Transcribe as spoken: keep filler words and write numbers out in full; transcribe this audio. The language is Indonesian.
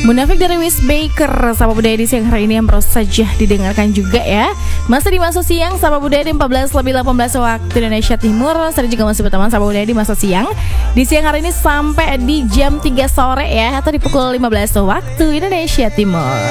Munafik dari Wiz Baker, Sapa Budaya di siang hari ini yang baru saja didengarkan juga ya. Masih di masa siang, Sapa Budaya di empat belas lebih delapan belas waktu Indonesia Timur. Saya juga masih berteman Sapa Budaya di masa siang di siang hari ini sampai di jam tiga sore ya, atau di pukul lima belas waktu Indonesia Timur.